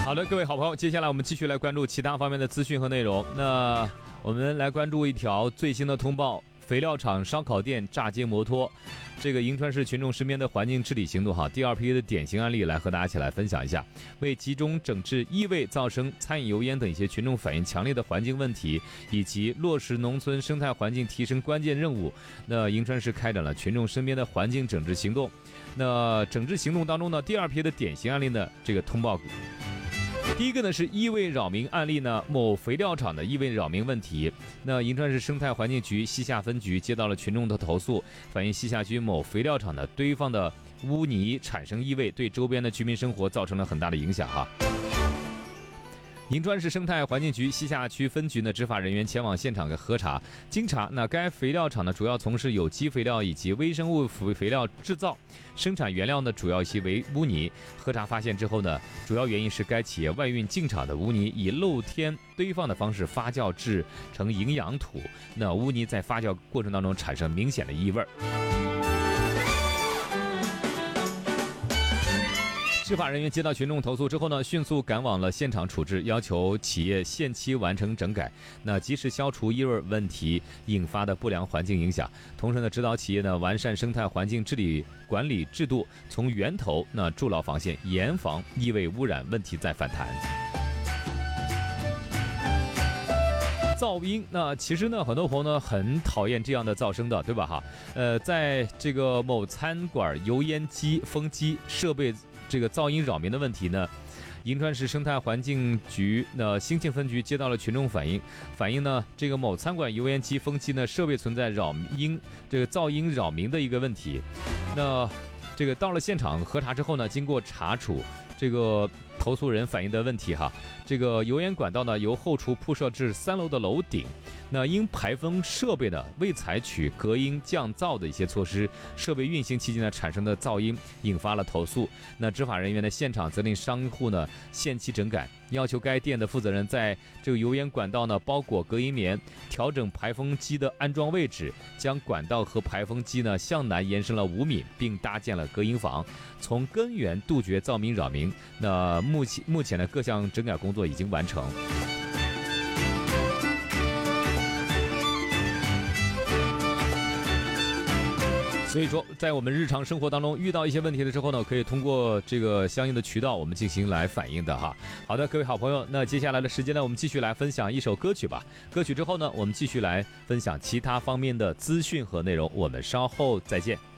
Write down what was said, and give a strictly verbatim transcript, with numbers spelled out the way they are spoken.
好的，各位好朋友，接下来我们继续来关注其他方面的资讯和内容。那我们来关注一条最新的通报：肥料厂、烧烤店、炸街摩托。这个银川市群众身边的环境治理行动哈，第二批的典型案例来和大家一起来分享一下。为集中整治异味、噪声、餐饮油烟等一些群众反映强烈的环境问题，以及落实农村生态环境提升关键任务，那银川市开展了群众身边的环境整治行动。那整治行动当中呢，第二批的典型案例呢，这个通报。第一个呢是异味扰民案例呢，某肥料厂的异味扰民问题。那银川市生态环境局西夏分局接到了群众的投诉，反映西夏区某肥料厂的堆放的污泥产生异味，对周边的居民生活造成了很大的影响哈。银川市生态环境局西夏区分局的执法人员前往现场的核查，经查，那该肥料厂呢主要从事有机肥料以及微生物肥料制造，生产原料呢主要系为污泥。核查发现之后呢，主要原因是该企业外运进场的污泥以露天堆放的方式发酵制成营养土，那污泥在发酵过程当中产生明显的异味。执法人员接到群众投诉之后呢，迅速赶往了现场处置，要求企业限期完成整改，那及时消除异味问题引发的不良环境影响。同时呢，指导企业呢完善生态环境治理管理制度，从源头那筑牢防线，严防异味污染问题再反弹。噪音，那其实呢，很多朋友呢很讨厌这样的噪声的，对吧？哈，呃，在这个某餐馆油烟机、风机设备这个噪音扰民的问题呢，银川市生态环境局那兴庆分局接到了群众反映，反映呢这个某餐馆油烟机、风机呢设备存在扰音这个噪音扰民的一个问题。那这个到了现场核查之后呢，经过查处，这个投诉人反映的问题哈，这个油烟管道呢由后厨铺设至三楼的楼顶，那因排风设备呢未采取隔音降噪的一些措施，设备运行期间呢产生的噪音引发了投诉。那执法人员呢现场责令商户呢限期整改，要求该店的负责人在这个油烟管道呢包裹隔音棉，调整排风机的安装位置，将管道和排风机呢向南延伸了五米，并搭建了隔音房，从根源杜绝噪鸣扰民。那目前目前的各项整改工作已经完成。所以说，在我们日常生活当中遇到一些问题的时候呢，可以通过这个相应的渠道我们进行来反映的哈。好的，各位好朋友，那接下来的时间呢，我们继续来分享一首歌曲吧。歌曲之后呢，我们继续来分享其他方面的资讯和内容。我们稍后再见。